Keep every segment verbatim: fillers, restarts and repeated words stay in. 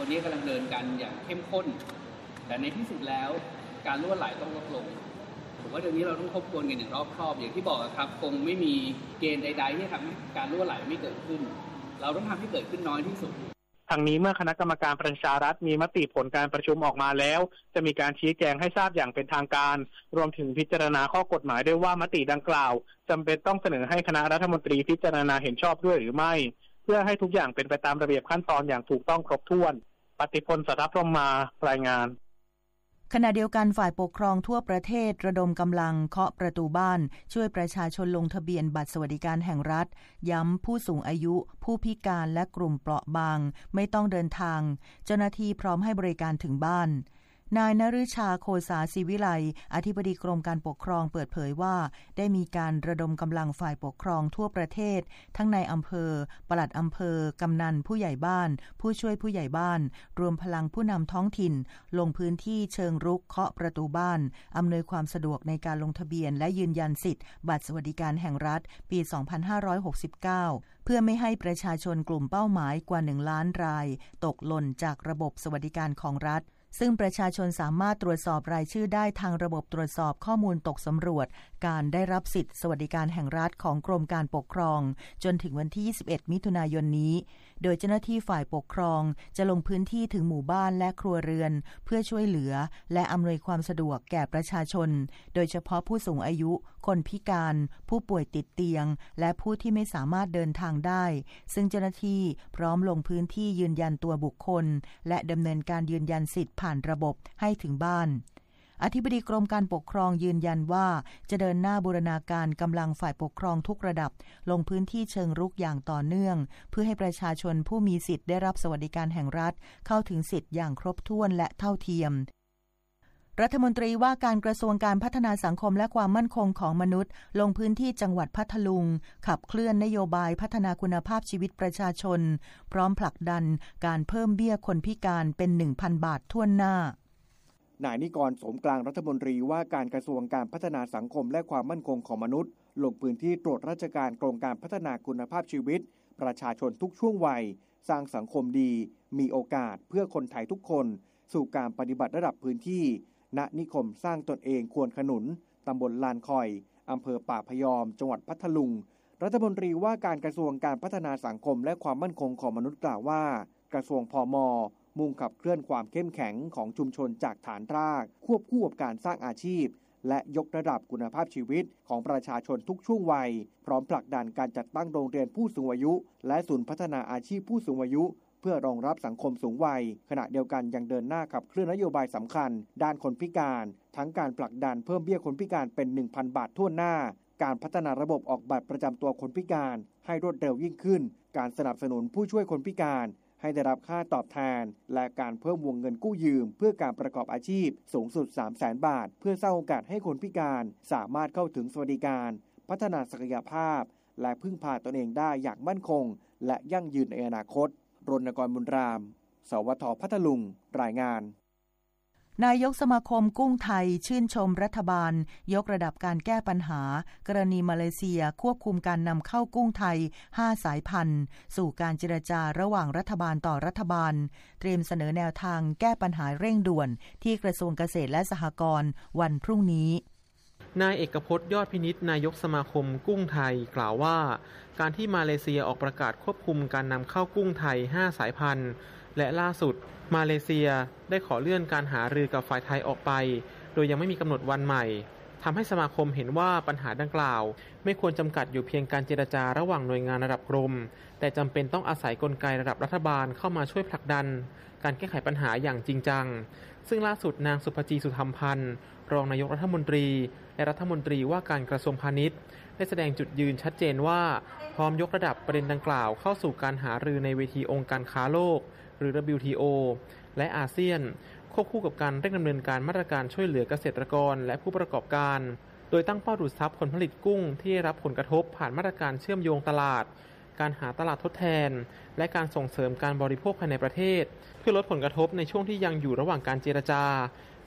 นี้กำลังเดินกันอย่างเข้มข้นแต่ในที่สุดแล้วการรั่วไหลต้องลดลงผมว่าเรื่องนี้เราต้องทบทวนกันอย่างรอบคอบอย่างที่บอกครับคงไม่มีเกณฑ์ใดๆที่ทำให้การรั่วไหลไม่เกิดขึ้นเราต้องทำให้เกิดขึ้นน้อยที่สุดทางนี้เมื่อคณะกรรมการประชารัฐมีมติผลการประชุมออกมาแล้วจะมีการชี้แจงให้ทราบอย่างเป็นทางการรวมถึงพิจารณาข้อกฎหมายด้วยว่ามติดังกล่าวจำเป็นต้องเสนอให้คณะรัฐมนตรีพิจารณาเห็นชอบด้วยหรือไม่เพื่อให้ทุกอย่างเป็นไปตามระเบียบขั้นตอนอย่างถูกต้องครบถ้วนปฏิพล สัทธพรหมารายงานขณะเดียวกันฝ่ายปกครองทั่วประเทศระดมกำลังเคาะประตูบ้านช่วยประชาชนลงทะเบียนบัตรสวัสดิการแห่งรัฐย้ำผู้สูงอายุผู้พิการและกลุ่มเปราะบางไม่ต้องเดินทางเจ้าหน้าที่พร้อมให้บริการถึงบ้านนายนฤชาโคสาศิวิไลอธิบดีกรมการปกครองเปิดเผยว่าได้มีการระดมกำลังฝ่ายปกครองทั่วประเทศทั้งในอำเภอปลัดอำเภอกำนันผู้ใหญ่บ้านผู้ช่วยผู้ใหญ่บ้านรวมพลังผู้นำท้องถิ่นลงพื้นที่เชิงรุกเคาะประตูบ้านอำนวยความสะดวกในการลงทะเบียนและยืนยันสิทธิ์บัตรสวัสดิการแห่งรัฐปี สองพันห้าร้อยหกสิบเก้า เพื่อไม่ให้ประชาชนกลุ่มเป้าหมายกว่าหนึ่งล้านรายตกหล่นจากระบบสวัสดิการของรัฐซึ่งประชาชนสามารถตรวจสอบรายชื่อได้ทางระบบตรวจสอบข้อมูลตกสำรวจการได้รับสิทธิสวัสดิการแห่งรัฐของกรมการปกครองจนถึงวันที่ยี่สิบเอ็ดมิถุนายนนี้โดยเจ้าหน้าที่ฝ่ายปกครองจะลงพื้นที่ถึงหมู่บ้านและครัวเรือนเพื่อช่วยเหลือและอำนวยความสะดวกแก่ประชาชนโดยเฉพาะผู้สูงอายุคนพิการผู้ป่วยติดเตียงและผู้ที่ไม่สามารถเดินทางได้ซึ่งเจ้าหน้าที่พร้อมลงพื้นที่ยืนยันตัวบุคคลและดำเนินการยืนยันสิทธิผ่านระบบให้ถึงบ้านอธิบดีกรมการปกครองยืนยันว่าจะเดินหน้าบูรณาการกำลังฝ่ายปกครองทุกระดับลงพื้นที่เชิงรุกอย่างต่อเนื่องเพื่อให้ประชาชนผู้มีสิทธิ์ได้รับสวัสดิการแห่งรัฐเข้าถึงสิทธิ์อย่างครบถ้วนและเท่าเทียมรัฐมนตรีว่าการกระทรวงการพัฒนาสังคมและความมั่นคงของมนุษย์ลงพื้นที่จังหวัดพัทลุงขับเคลื่อนนโยบายพัฒนาคุณภาพชีวิตประชาชนพร้อมผลักดันการเพิ่มเบี้ยคนพิการเป็น หนึ่งพัน บาททั่วหน้านายนิกร โสมกลางรัฐมนตรีว่าการกระทรวงการพัฒนาสังคมและความมั่นคงของมนุษย์ลงพื้นที่ตรวจราชการโครงการพัฒนาคุณภาพชีวิตประชาชนทุกช่วงวัยสร้างสังคมดีมีโอกาสเพื่อคนไทยทุกคนสู่การปฏิบัติระดับพื้นที่ณนิคมสร้างตนเองควรขนุนตำบลลานคอยอำเภอป่าพยอมจังหวัดพัทลุงรัฐมนตรีว่าการกระทรวงการพัฒนาสังคมและความมั่นคงของมนุษย์กล่าวว่ากระทรวงพม.มุ่งขับเคลื่อนความเข้มแข็งของชุมชนจากฐานรากควบคู่กับการสร้างอาชีพและยกระดับคุณภาพชีวิตของประชาชนทุกช่วงวัยพร้อมผลักดันการจัดตั้งโรงเรียนผู้สูงอายุและศูนย์พัฒนาอาชีพผู้สูงอายุเพื่อรองรับสังคมสูงวัยขณะเดียวกันยังเดินหน้าขับเคลื่อนนโยบายสำคัญด้านคนพิการทั้งการผลักดันเพิ่มเบี้ยคนพิการเป็น หนึ่งพัน บาททั่วหน้าการพัฒนาระบบออกบัตรประจำตัวคนพิการให้รวดเร็วยิ่งขึ้นการสนับสนุนผู้ช่วยคนพิการให้ได้รับค่าตอบแทนและการเพิ่มวงเงินกู้ยืมเพื่อการประกอบอาชีพสูงสุด สามแสน บาทเพื่อสร้างโอกาสให้คนพิการสามารถเข้าถึงสวัสดิการพัฒนาศักยภาพและพึ่งพาตนเองได้อย่างมั่นคงและยั่งยืนในอนาคตรณกรบุญรามสวท.พัทลุงรายงานนายกสมาคมกุ้งไทยชื่นชมรัฐบาลยกระดับการแก้ปัญหากรณีมาเลเซียควบคุมการนำเข้ากุ้งไทยห้าสายพันธุ์สู่การเจรจาระหว่างรัฐบาลต่อรัฐบาลเตรียมเสนอแนวทางแก้ปัญหาเร่งด่วนที่กระทรวงเกษตรและสหกรณ์วันพรุ่งนี้นายเอกพจน์ยอดพินิจนายกสมาคมกุ้งไทยกล่าวว่าการที่มาเลเซียออกประกาศควบคุมการนำเข้ากุ้งไทยห้าสายพันธุ์และล่าสุดมาเลเซียได้ขอเลื่อนการหารือกับฝ่ายไทยออกไปโดยยังไม่มีกำหนดวันใหม่ทำให้สมาคมเห็นว่าปัญหาดังกล่าวไม่ควรจำกัดอยู่เพียงการเจรจาระหว่างหน่วยงานระดับกรมแต่จำเป็นต้องอาศัยกลไกระดับรัฐบาลเข้ามาช่วยผลักดันการแก้ไขปัญหาอย่างจริงจังซึ่งล่าสุดนางสุภจีสุธรรมพันธ์รองนายกรัฐมนตรีและรัฐมนตรีว่าการกระทรวงพาณิชย์ได้แสดงจุดยืนชัดเจนว่าพร้อมยกระดับประเด็นดังกล่าวเข้าสู่การหารือในเวทีองค์การค้าโลกหรือ ดับเบิลยู ที โอ และอาเซียนควบคู่กับการเร่งดำเนินการมาตรการช่วยเหลือเกษตรกรและผู้ประกอบการโดยตั้งเป้าดูดซับผลผลิตกุ้งที่ได้รับผลกระทบผ่านมาตรการเชื่อมโยงตลาดการหาตลาดทดแทนและการส่งเสริมการบริโภคภายในประเทศเพื่อลดผลกระทบในช่วงที่ยังอยู่ระหว่างการเจรจา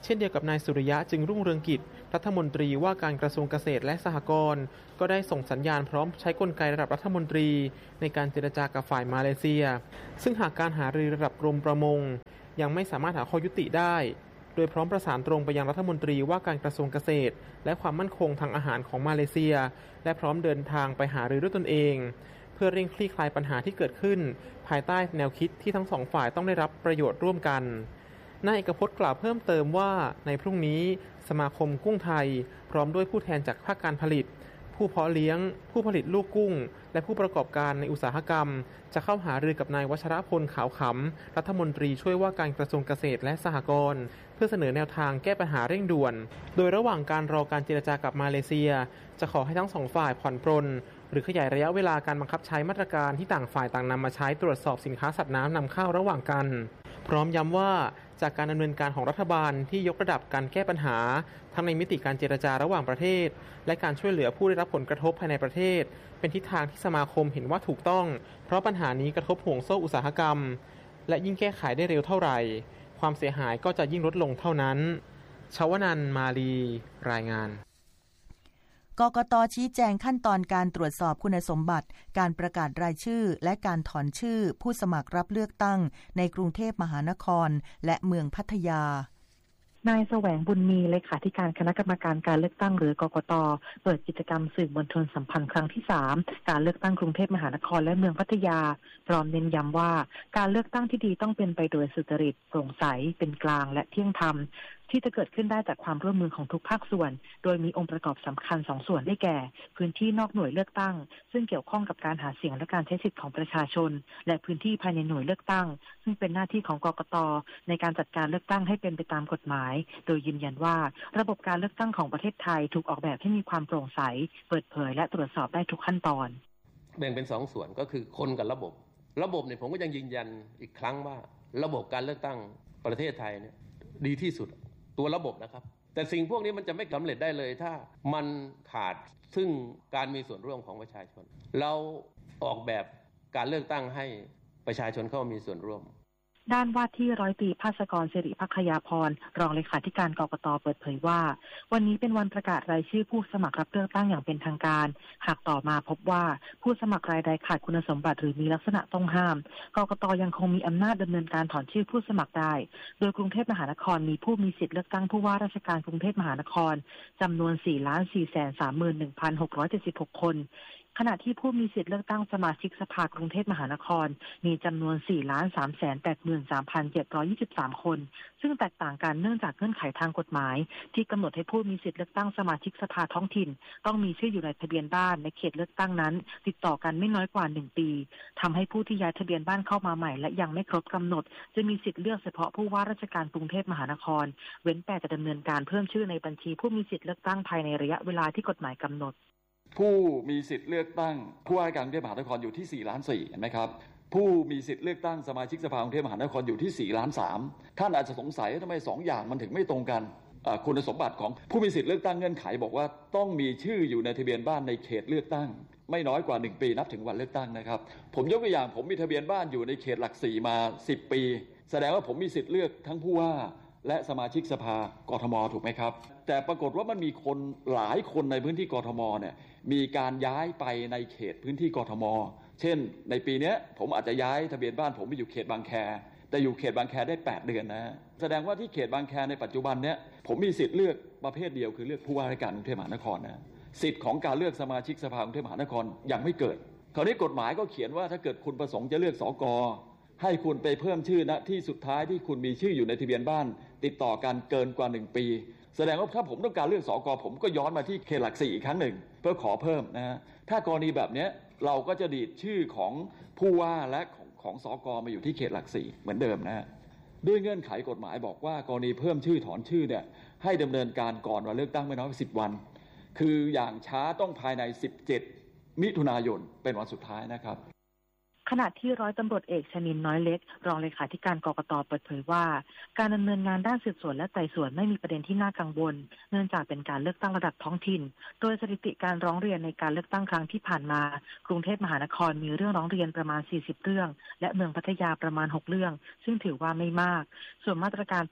เช่นเดียวกับนายสุริยะจึงรุ่งเรืองกิจรัฐมนตรีว่าการกระทรวงเกษตรและสหกรณ์ก็ได้ส่งสัญญาณพร้อมใช้กลไกระดับรัฐมนตรีในการเจรจากับฝ่ายมาเลเซียซึ่งหากการหารือระดับกรมประมงยังไม่สามารถหาข้อยุติได้โดยพร้อมประสานตรงไปยังรัฐมนตรีว่าการกระทรวงเกษตรและความมั่นคงทางอาหารของมาเลเซียและพร้อมเดินทางไปหารือด้วยตนเองเพื่อเร่งคลี่คลายปัญหาที่เกิดขึ้นภายใต้แนวคิดที่ทั้งสองฝ่ายต้องได้รับประโยชน์ร่วมกันนายเอกพจน์กล่าวเพิ่มเติมว่าในพรุ่งนี้สมาคมกุ้งไทยพร้อมด้วยผู้แทนจากภาคการผลิตผู้เพาะเลี้ยงผู้ผลิตลูกกุ้งและผู้ประกอบการในอุตสาหกรรมจะเข้าหารือกับนายวัชรพลขาวขำรัฐมนตรีช่วยว่าการกระทรวงเกษตรและสหกรณ์เพื่อเสนอแนวทางแก้ปัญหาเร่งด่วนโดยระหว่างการรอการเจรจากับมาเลเซียจะขอให้ทั้งสองฝ่ายผ่อนปรนหรือขยายระยะเวลาการบังคับใช้มาตรการที่ต่างฝ่ายต่างนำมาใช้ตรวจสอบสินค้าสัตว์น้ำนำเข้าระหว่างกันพร้อมย้ำว่าจากการดำเนินการของรัฐบาลที่ยกระดับการแก้ปัญหาทั้งในมิติการเจรจาระหว่างประเทศและการช่วยเหลือผู้ได้รับผลกระทบภายในประเทศเป็นทิศทางที่สมาคมเห็นว่าถูกต้องเพราะปัญหานี้กระทบห่วงโซ่อุตสาหกรรมและยิ่งแก้ไขได้เร็วเท่าไหร่ความเสียหายก็จะยิ่งลดลงเท่านั้นชวนันท์มาลีรายงานกกต.ชี้แจงขั้นตอนการตรวจสอบคุณสมบัติการประกาศรายชื่อและการถอนชื่อผู้สมัครรับเลือกตั้งในกรุงเทพมหานครและเมืองพัทยานายแสวงบุญมีเลขาธิการคณะกรรมการการเลือกตั้งหรือกกต.เปิดกิจกรรมสื่อมวลชนสัมพันธ์ครั้งที่สามการเลือกตั้งกรุงเทพมหานครและเมืองพัทยาพร้อมเน้นย้ำว่าการเลือกตั้งที่ดีต้องเป็นไปโดยสุจริตโปร่งใสเป็นกลางและเที่ยงธรรมที่จะเกิดขึ้นได้จากความร่วมมือของทุกภาคส่วนโดยมีองค์ประกอบสำคัญสองส่วนได้แก่พื้นที่นอกหน่วยเลือกตั้งซึ่งเกี่ยวข้องกับการหาเสียงและการใช้สิทธิของประชาชนและพื้นที่ภายในหน่วยเลือกตั้งซึ่งเป็นหน้าที่ของกกต.ในการจัดการเลือกตั้งให้เป็นไปตามกฎหมายโดยยืนยันว่าระบบการเลือกตั้งของประเทศไทยถูกออกแบบให้มีความโปร่งใสเปิดเผยและตรวจสอบได้ทุกขั้นตอนแบ่งเป็นสองส่วนก็คือคนกับระบบระบบเนี่ยผมก็ยังยืนยันอีกครั้งว่าระบบการเลือกตั้งประเทศไทยเนี่ยดีที่สุดตัวระบบนะครับแต่สิ่งพวกนี้มันจะไม่สำเร็จได้เลยถ้ามันขาดซึ่งการมีส่วนร่วมของประชาชนเราออกแบบการเลือกตั้งให้ประชาชนเข้ามีส่วนร่วมด้านว่าที่ร้อยตรีภาสกรศิริภัคยาพรรองเลขาธิการกกต.เปิดเผยว่าวันนี้เป็นวันประกาศรายชื่อผู้สมัครรับเลือกตั้งอย่างเป็นทางการหากต่อมาพบว่าผู้สมัครรายใดขาดคุณสมบัติหรือมีลักษณะต้องห้ามกกต.ยังคงมีอำนาจดำเนินการถอนชื่อผู้สมัครได้โดยกรุงเทพมหานครมีผู้มีสิทธิเลือกตั้งผู้ว่าราชการกรุงเทพมหานครจำนวน สี่ล้านสี่แสนสามหมื่นหนึ่งพันหกร้อยเจ็ดสิบหก คนขณะที่ผู้มีสิทธิเลือกตั้งสมาชิกสภากรุงเทพมหานครมีจำนวน สี่ล้านสามแสนแปดหมื่นสามพันเจ็ดร้อยยี่สิบสาม คนซึ่งแตกต่างกันเนื่องจากเงื่อนไขทางกฎหมายที่กำหนดให้ผู้มีสิทธิเลือกตั้งสมาชิกสภาท้องถิ่นต้องมีชื่ออยู่ในทะเบียนบ้านในเขตเลือกตั้งนั้นติดต่อกันไม่น้อยกว่าหนึ่งปีทำให้ผู้ที่ย้ายทะเบียนบ้านเข้ามาใหม่และยังไม่ครบกำหนดจะมีสิทธิเลือกเฉพาะผู้ว่าราชการกรุงเทพมหานครเว้นแต่จะดำเนินการเพิ่มชื่อในบัญชีผู้มีสิทธิเลือกตั้งภายในระยะเวลาที่กฎหมายกำหนดผู้มีสิทธิ์เลือกตั้งผู้ว่าราชการกรุงเทพมหานครอยู่ที่สี่ล้านสี่เห็นไหมครับผู้มีสิทธิ์เลือกตั้งสมาชิกสภากรุงเทพมหานครอยู่ที่สี่ล้านสามท่านอาจจะสงสัยทำไมสองอย่างมันถึงไม่ตรงกันคุณสมบัติของผู้มีสิทธิ์เลือกตั้งเงื่อนไขบอกว่าต้องมีชื่ออยู่ในทะเบียนบ้านในเขตเลือกตั้งไม่น้อยกว่าหนึ่งปีนับถึงวันเลือกตั้งนะครับผมยกตัวอย่างผมมีทะเบียนบ้านอยู่ในเขตหลักสี่มาสิบปีแสดงว่าผมมีสิทธิ์เลือกทั้งผู้ว่าและสมาชิกสภากทม.ถูกไหมครับแต่ปรากฏว่ามันมีคนหลายคนในพื้นที่กทม.เนี่ยมีการย้ายไปในเขตพื้นที่กทม.เช่นในปีนี้ผมอาจจะย้ายทะเบียนบ้านผมไปอยู่เขตบางแคแต่อยู่เขตบางแคได้แปดเดือนนะแสดงว่าที่เขตบางแคในปัจจุบันเนี้ยผมมีสิทธิ์เลือกประเภทเดียวคือเลือกผู้ว่าราชการกรุงเทพมหานครนะสิทธิ์ของการเลือกสมาชิกสภากรุงเทพมหานครยังไม่เกิดคราวนี้กฎหมายก็เขียนว่าถ้าเกิดคุณประสงค์จะเลือกสก.ให้คุณไปเพิ่มชื่อณที่สุดท้ายที่คุณมีชื่ออยู่ในทะเบียนบ้านติดต่อกันเกินกว่าหนึ่งปีแสดงว่าถ้าผมต้องการเลือกสก.ผมก็ย้อนมาที่เขตหลักสี่อีกครั้งหนึ่งเพื่อขอเพิ่มนะฮะถ้ากรณีแบบนี้เราก็จะดีดชื่อของผู้ว่าและของของสก.มาอยู่ที่เขตหลักสี่เหมือนเดิมนะฮะด้วยเงื่อนไขกฎหมายบอกว่ากรณีเพิ่มชื่อถอนชื่อเนี่ยให้ดำเนินการก่อนวันเลือกตั้งไม่น้อยกว่าสิบวันคืออย่างช้าต้องภายในสิบเจ็ดมิถุนายนเป็นวันสุดท้ายนะครับขณะที่ร้อยตำรวจเอกชนินน้อยเล็กรองเลขาธิการกกต.เปิดเผยว่าการดำเนินงานด้านสืบสวนและไต่สวนไม่มีประเด็นที่น่ากังวลเนื่องจากเป็นการเลือกตั้งระดับท้องถิ่นโดยสถิติการร้องเรียนในการเลือกตั้งครั้งที่ผ่านมากรุงเทพมหานครมีเรื่องร้องเรียนประมาณสี่สิบเรื่องและเมืองพัทยาประมาณหกเรื่องซึ่งถือว่าไม่มากส่วนมาตรการ